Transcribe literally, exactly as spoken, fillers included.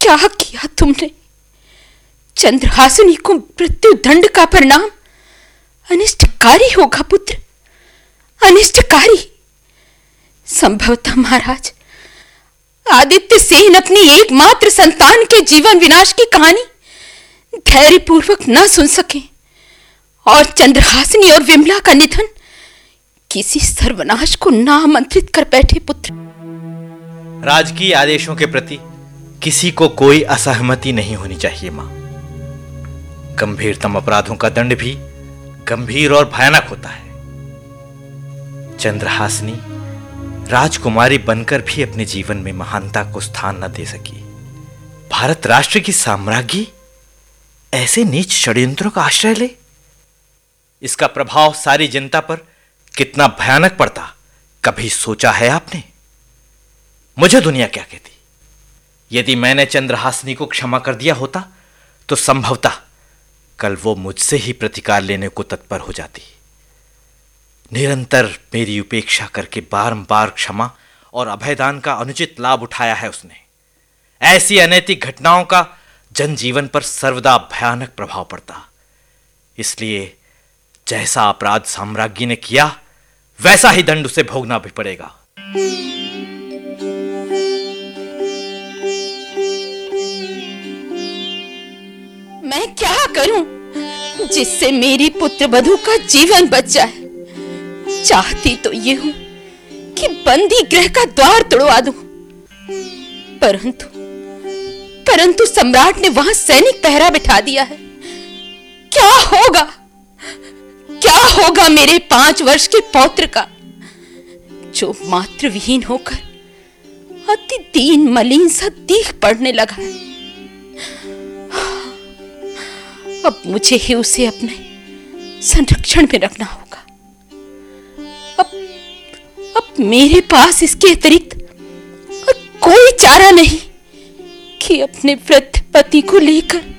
क्या किया तुमने? चंद्रहासिनी को मृत्यु दंड का परिणाम अनिष्टकारी होगा पुत्र, अनिष्टकारी। संभवतः महाराज, आदित्य सेन अपनी एकमात्र संतान के जीवन विनाश की कहानी धैर्यपूर्वक न सुन सके और चंद्रहासिनी और विमला का निधन किसी सर्वनाश को न आमंत्रित कर बैठे पुत्र। राजकीय आदेशों के प्रति किसी को कोई असहमति नहीं होनी चाहिए मां। गंभीरतम अपराधों का दंड भी गंभीर और भयानक होता है। चंद्रहासिनी राजकुमारी बनकर भी अपने जीवन में महानता को स्थान न दे सकी। भारत राष्ट्र की साम्राज्ञी ऐसे नीच षड्यंत्रों का आश्रय ले, इसका प्रभाव सारी जनता पर कितना भयानक पड़ता कभी सोचा है आपने? मुझे दुनिया क्या कहती? यदि मैंने चंद्रहासिनी को क्षमा कर दिया होता तो संभवतः कल वो मुझसे ही प्रतिकार लेने को तत्पर हो जाती। निरंतर मेरी उपेक्षा करके बारंबार क्षमा और अभयदान का अनुचित लाभ उठाया है उसने। ऐसी अनैतिक घटनाओं का जनजीवन पर सर्वदा भयानक प्रभाव पड़ता। इसलिए जैसा अपराध साम्राज्ञी ने किया वैसा ही दंड उसे भोगना भी पड़ेगा। मैं क्या करूं जिससे मेरी पुत्र वधू का जीवन बच जाए? चाहती तो ये हूं कि बंदी गृह का द्वार तोड़वा दूं, परंतु परंतु सम्राट ने वहां सैनिक पहरा बिठा दिया है। क्या होगा, क्या होगा मेरे पांच वर्ष के पौत्र का, जो मातृविहीन होकर अति दीन मलिन सा दिख पड़ने लगा है। अब मुझे ही उसे अपने संरक्षण में रखना होगा। अब अब मेरे पास इसके अतिरिक्त और कोई चारा नहीं कि अपने वृद्ध पति को लेकर